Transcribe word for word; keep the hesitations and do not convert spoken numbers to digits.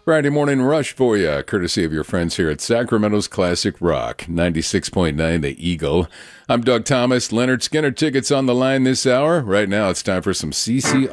Friday morning rush for you, courtesy of your friends here at Sacramento's Classic Rock, ninety-six point nine The Eagle. I'm Doug Thomas. Leonard Skinner tickets on the line this hour. Right now, it's time for some C C